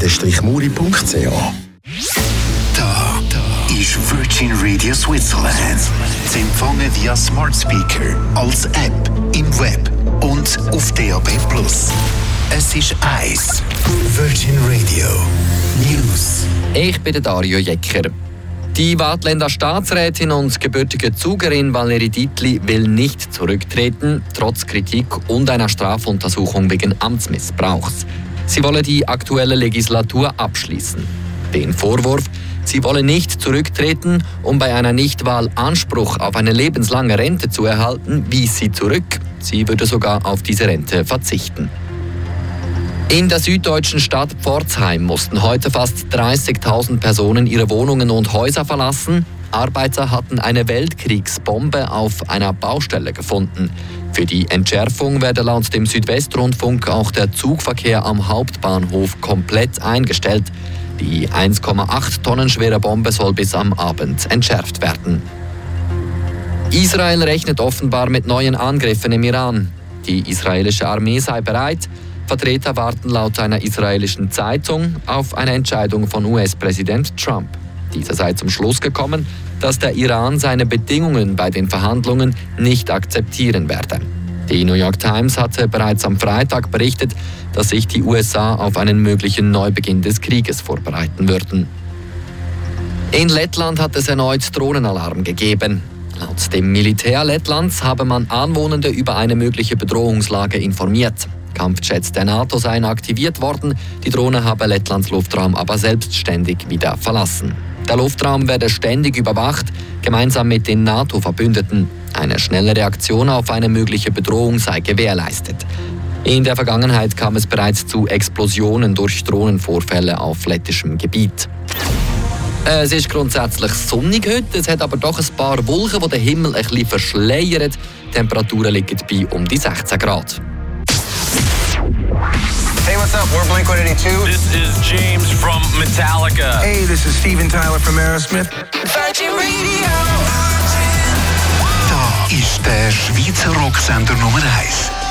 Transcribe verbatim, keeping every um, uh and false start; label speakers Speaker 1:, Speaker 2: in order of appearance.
Speaker 1: muri punkt c h.
Speaker 2: Da, da ist Virgin Radio Switzerland. Sie empfangen via Smart Speaker, als App, im Web und auf D A B plus. Es ist eins. Virgin Radio News.
Speaker 3: Ich bin Dario Jecker. Die Waadtländer Staatsrätin und gebürtige Zugerin Valérie Dietli will nicht zurücktreten, trotz Kritik und einer Strafuntersuchung wegen Amtsmissbrauchs. Sie wolle die aktuelle Legislatur abschließen. Den Vorwurf, sie wolle nicht zurücktreten, um bei einer Nichtwahl Anspruch auf eine lebenslange Rente zu erhalten, wies sie zurück. Sie würde sogar auf diese Rente verzichten. In der süddeutschen Stadt Pforzheim mussten heute fast dreißigtausend Personen ihre Wohnungen und Häuser verlassen. Arbeiter hatten eine Weltkriegsbombe auf einer Baustelle gefunden. Für die Entschärfung werde laut dem Südwestrundfunk auch der Zugverkehr am Hauptbahnhof komplett eingestellt. Die eins Komma acht Tonnen schwere Bombe soll bis am Abend entschärft werden. Israel rechnet offenbar mit neuen Angriffen im Iran. Die israelische Armee sei bereit. Vertreter warten laut einer israelischen Zeitung auf eine Entscheidung von U S-Präsident Trump. Dieser sei zum Schluss gekommen, dass der Iran seine Bedingungen bei den Verhandlungen nicht akzeptieren werde. Die New York Times hatte bereits am Freitag berichtet, dass sich die U S A auf einen möglichen Neubeginn des Krieges vorbereiten würden. In Lettland hat es erneut Drohnenalarm gegeben. Laut dem Militär Lettlands habe man Anwohner über eine mögliche Bedrohungslage informiert. Kampfjets der NATO seien aktiviert worden, die Drohne habe Lettlands Luftraum aber selbstständig wieder verlassen. Der Luftraum werde ständig überwacht, gemeinsam mit den NATO-Verbündeten. Eine schnelle Reaktion auf eine mögliche Bedrohung sei gewährleistet. In der Vergangenheit kam es bereits zu Explosionen durch Drohnenvorfälle auf lettischem Gebiet. Es ist grundsätzlich sonnig heute, es hat aber doch ein paar Wolken, die den Himmel ein bisschen verschleiern. Die Temperaturen liegen bei um die sechzehn Grad.
Speaker 4: Hey, what's up? We're Blink one eighty-two.
Speaker 5: This is James from Metallica.
Speaker 4: Hey, this is Steven Tyler from Aerosmith.
Speaker 2: Virgin Radio. Da ist der Schweizer Rocksender Nummer eins.